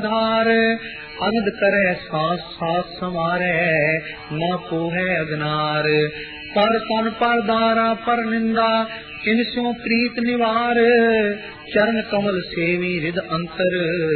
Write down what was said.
आधार। अनद करे सास सास समारे न पोहे अगनार। पर तन पर दारा पर निंदा किनस्यों प्रीत निवार। चरण कमल सेवी हृद अंतर